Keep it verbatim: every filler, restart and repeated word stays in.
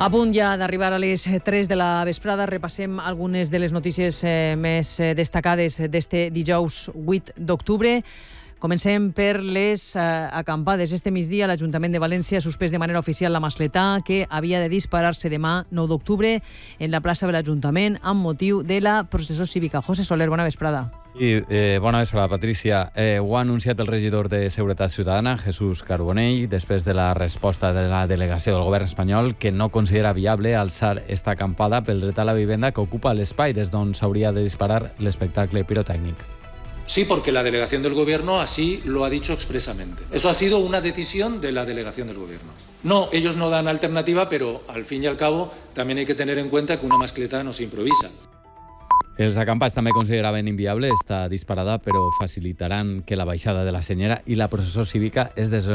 A punt ja d'arribar a les tres de la vesprada, repassem algunes de les notícies eh, més eh, destacades d'este dijous vuit d'octubre. Comencem per les eh, acampades. Este migdia l'Ajuntament de València ha suspès de manera oficial la mascletà que havia de disparar-se demà nou d'octubre en la plaça de l'Ajuntament amb motiu de la processó cívica. José Soler, bona vesprada. Sí, eh, bona vesprada, Patrícia. Eh, ho ha anunciat el regidor de Seguretat Ciutadana, Jesús Carbonell, després de la resposta de la delegació del govern espanyol que no considera viable alçar esta acampada pel dret a la vivenda que ocupa l'espai des d'on s'hauria de disparar l'espectacle pirotècnic. Sí, porque la delegación del Gobierno así lo ha dicho expresamente. Eso ha sido una decisión de la delegación del Gobierno. No, ellos no dan alternativa, pero al fin y al cabo también hay que tener en cuenta que una mascleta no se improvisa. Els acampats també consideraven inviable esta disparada, però facilitaran que la baixada de la senyera i la processó cívica es desenvolupi